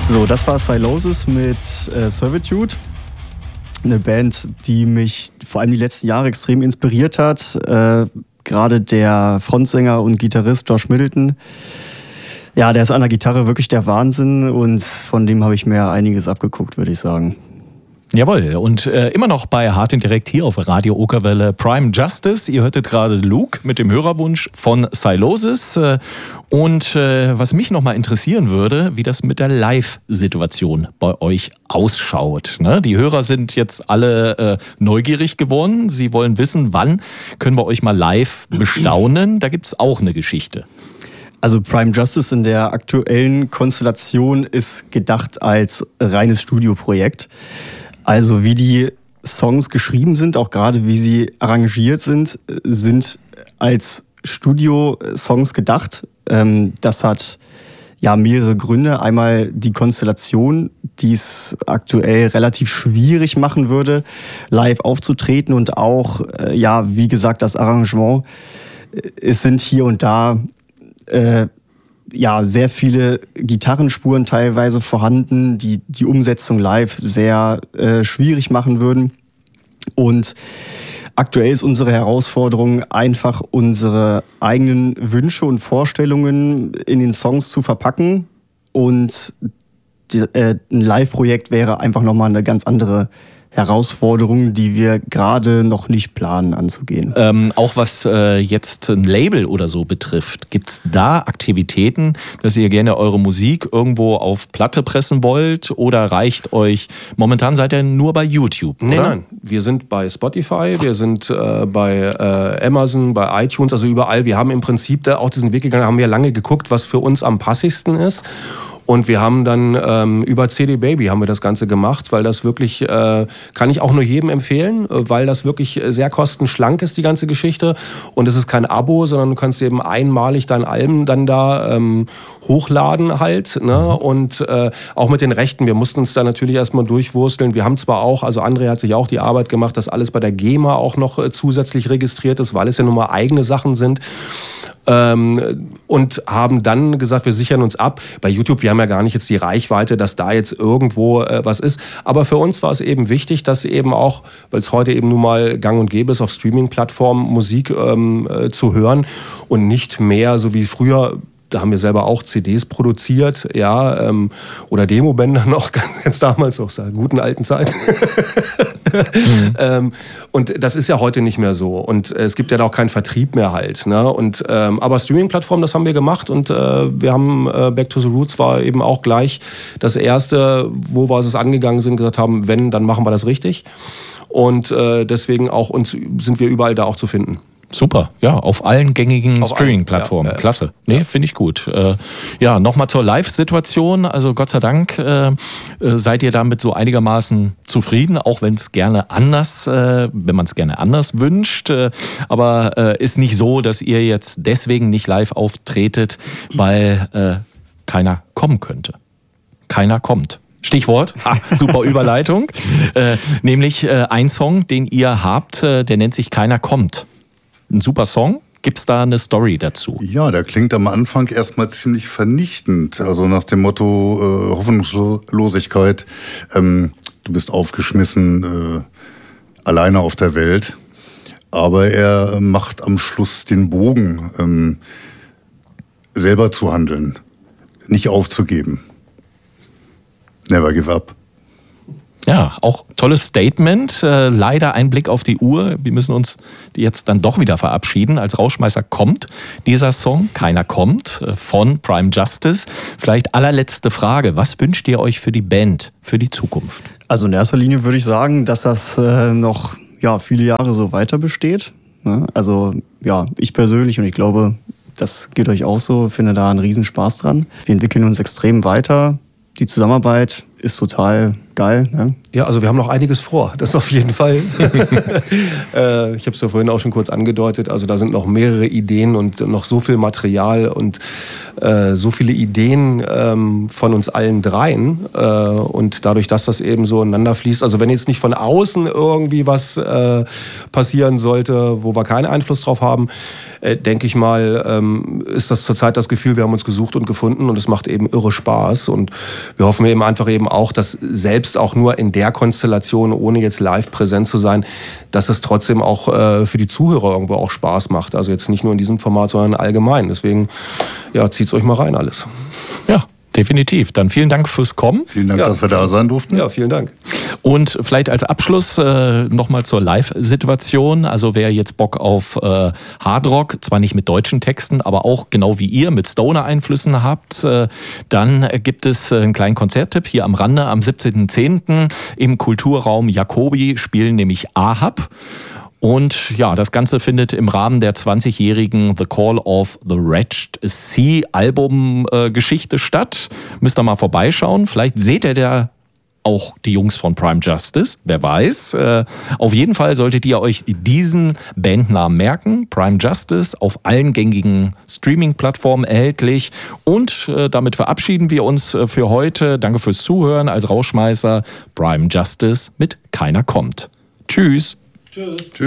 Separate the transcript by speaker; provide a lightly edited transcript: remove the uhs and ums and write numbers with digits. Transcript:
Speaker 1: So, das war Sylosis mit Servitude. Eine Band, die mich vor allem die letzten Jahre extrem inspiriert hat. Gerade der Frontsänger und Gitarrist Josh Middleton. Ja, der ist an der Gitarre wirklich der Wahnsinn und von dem habe ich mir einiges abgeguckt, würde ich sagen.
Speaker 2: Jawohl, und immer noch bei Hart und Direkt hier auf Radio Okerwelle Prime Justice. Ihr hörtet gerade Luke mit dem Hörerwunsch von Sylosis. Und was mich nochmal interessieren würde, wie das mit der Live-Situation bei euch ausschaut. Ne? Die Hörer sind jetzt alle neugierig geworden. Sie wollen wissen, wann können wir euch mal live bestaunen. Da gibt es auch eine Geschichte.
Speaker 1: Also Prime Justice in der aktuellen Konstellation ist gedacht als reines Studioprojekt. Also wie die Songs geschrieben sind, auch gerade wie sie arrangiert sind als Studio-Songs gedacht. Das hat ja mehrere Gründe. Einmal die Konstellation, die es aktuell relativ schwierig machen würde, live aufzutreten und auch, wie gesagt, das Arrangement. Es sind hier und da sehr viele Gitarrenspuren teilweise vorhanden, die die Umsetzung live sehr schwierig machen würden. Und aktuell ist unsere Herausforderung einfach, unsere eigenen Wünsche und Vorstellungen in den Songs zu verpacken. Und ein Live-Projekt wäre einfach nochmal eine ganz andere Herausforderungen, die wir gerade noch nicht planen anzugehen.
Speaker 2: Auch was jetzt ein Label oder so betrifft, gibt es da Aktivitäten, dass ihr gerne eure Musik irgendwo auf Platte pressen wollt oder reicht euch, momentan seid ihr nur bei YouTube, oder?
Speaker 3: Nein, wir sind bei Spotify, wir sind bei Amazon, bei iTunes, also überall. Wir haben im Prinzip da auch diesen Weg gegangen, haben wir lange geguckt, was für uns am passigsten ist. Und wir haben dann über CD Baby haben wir das Ganze gemacht, weil das wirklich, kann ich auch nur jedem empfehlen, weil das wirklich sehr kostenschlank ist, die ganze Geschichte. Und es ist kein Abo, sondern du kannst eben einmalig dein Album dann da hochladen halt. Ne? Und auch mit den Rechten, wir mussten uns da natürlich erstmal durchwursteln. Wir haben zwar auch, also André hat sich auch die Arbeit gemacht, dass alles bei der GEMA auch noch zusätzlich registriert ist, weil es ja nun mal eigene Sachen sind. Und haben dann gesagt, wir sichern uns ab. Bei YouTube, wir haben ja gar nicht jetzt die Reichweite, dass da jetzt irgendwo was ist. Aber für uns war es eben wichtig, dass eben auch, weil es heute eben nun mal gang und gäbe ist, auf Streaming-Plattformen Musik zu hören und nicht mehr so wie früher. Da haben wir selber auch CDs produziert, oder Demobänder noch, ganz damals aus der guten alten Zeit. Und das ist ja heute nicht mehr so. Und es gibt ja da auch keinen Vertrieb mehr halt. Ne? Und, aber Streaming-Plattformen, das haben wir gemacht. Und wir haben Back to the Roots war eben auch gleich das erste, wo wir es angegangen sind, gesagt haben, wenn, dann machen wir das richtig. Und deswegen auch sind wir überall da auch zu finden.
Speaker 2: Super, ja, auf allen gängigen Streaming-Plattformen. Klasse. Nee, finde ich gut. Nochmal zur Live-Situation. Also Gott sei Dank seid ihr damit so einigermaßen zufrieden, auch wenn es gerne anders, wenn man es gerne anders wünscht. Aber ist nicht so, dass ihr jetzt deswegen nicht live auftretet, weil keiner kommen könnte. Keiner kommt. Stichwort, super Überleitung. Nämlich ein Song, den ihr habt, der nennt sich Keiner kommt. Ein super Song. Gibt es da eine Story dazu?
Speaker 4: Ja, der klingt am Anfang erstmal ziemlich vernichtend. Also nach dem Motto Hoffnungslosigkeit. Du bist aufgeschmissen, alleine auf der Welt. Aber er macht am Schluss den Bogen, selber zu handeln. Nicht aufzugeben. Never give up.
Speaker 2: Ja, auch tolles Statement. Leider ein Blick auf die Uhr. Wir müssen uns jetzt dann doch wieder verabschieden. Als Rauschmeißer kommt dieser Song, Keiner kommt, von Prime Justice. Vielleicht allerletzte Frage. Was wünscht ihr euch für die Band, für die Zukunft?
Speaker 1: Also in erster Linie würde ich sagen, dass das noch viele Jahre so weiter besteht. Also ich persönlich und ich glaube, das geht euch auch so, finde da einen Riesenspaß dran. Wir entwickeln uns extrem weiter. Die Zusammenarbeit ist total geil. Ne?
Speaker 3: Ja, also wir haben noch einiges vor, das auf jeden Fall. Ich habe es ja vorhin auch schon kurz angedeutet, also da sind noch mehrere Ideen und noch so viel Material und so viele Ideen von uns allen dreien und dadurch, dass das eben so ineinander fließt, also wenn jetzt nicht von außen irgendwie was passieren sollte, wo wir keinen Einfluss drauf haben, denke ich mal, ist das zurzeit das Gefühl, wir haben uns gesucht und gefunden und es macht eben irre Spaß und wir hoffen eben einfach eben auch, dass selbst auch nur in der Konstellation, ohne jetzt live präsent zu sein, dass es trotzdem auch für die Zuhörer irgendwo auch Spaß macht. Also jetzt nicht nur in diesem Format, sondern allgemein. Deswegen, ja, zieht's euch mal rein alles.
Speaker 2: Ja, definitiv. Dann vielen Dank fürs Kommen.
Speaker 4: Vielen Dank, dass wir da sein durften.
Speaker 3: Ja, vielen Dank.
Speaker 2: Und vielleicht als Abschluss nochmal zur Live-Situation. Also wer jetzt Bock auf Hardrock, zwar nicht mit deutschen Texten, aber auch genau wie ihr mit Stoner-Einflüssen habt, dann gibt es einen kleinen Konzerttipp hier am Rande. Am 17.10. im Kulturraum Jacobi spielen nämlich Ahab. Und ja, das Ganze findet im Rahmen der 20-jährigen The Call of the Wretched Sea Album-Geschichte statt. Müsst ihr mal vorbeischauen. Vielleicht seht ihr da auch die Jungs von Prime Justice, wer weiß. Auf jeden Fall solltet ihr euch diesen Bandnamen merken. Prime Justice, auf allen gängigen Streaming-Plattformen erhältlich. Und damit verabschieden wir uns für heute. Danke fürs Zuhören. Als Rauschmeißer Prime Justice mit Keiner kommt. Tschüss.
Speaker 3: Tschüss.